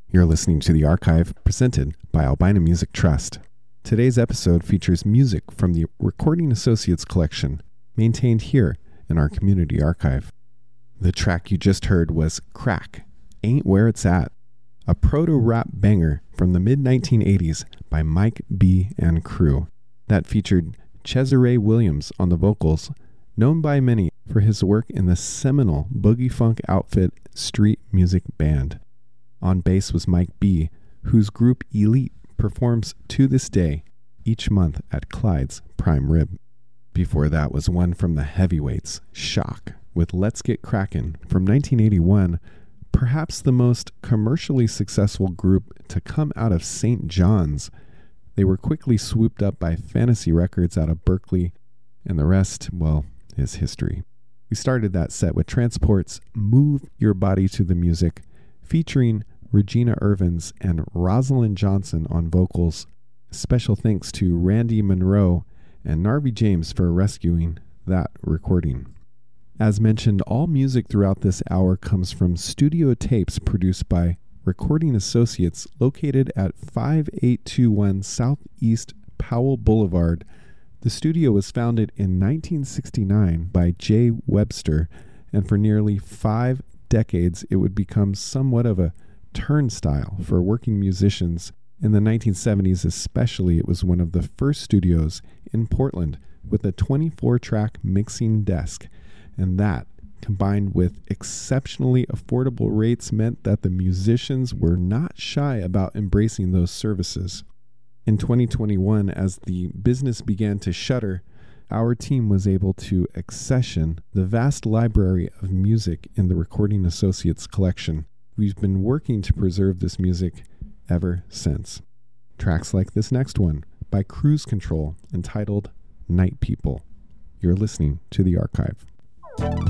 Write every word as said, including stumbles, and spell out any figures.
You're listening to The Archive, presented by Albina Music Trust. Today's episode features music from the Recording Associates collection, maintained here in our community archive. The track you just heard was Crack, Ain't Where It's At, a proto-rap banger from the mid nineteen eighties by Mike B. and crew that featured Cesare Williams on the vocals, known by many for his work in the seminal boogie-funk outfit Street Music Band. On bass was Mike B., whose group Elite performs to this day each month at Clyde's Prime Rib. Before that was one from the heavyweights, Shock, with Let's Get Crackin' from nineteen eighty-one, perhaps the most commercially successful group to come out of Saint John's. They were quickly swooped up by Fantasy Records out of Berkeley, and the rest, well, is history. We started that set with Transport's Move Your Body to the Music, featuring Regina Irvins and Rosalind Johnson on vocals. Special thanks to Randy Monroe and Narvi James for rescuing that recording. As mentioned, all music throughout this hour comes from studio tapes produced by Recording Associates located at five eight two one Southeast Powell Boulevard. The studio was founded in nineteen sixty-nine by Jay Webster, and for nearly five decades it would become somewhat of a turnstile for working musicians. In the nineteen seventies especially, it was one of the first studios in Portland with a twenty-four track mixing desk, and that, combined with exceptionally affordable rates, meant that the musicians were not shy about embracing those services. In twenty twenty-one, as the business began to shutter, our team was able to accession the vast library of music in the Recording Associates collection. We've been working to preserve this music ever since. Tracks like this next one by Cruise Control, entitled Night People. You're listening to The Archive.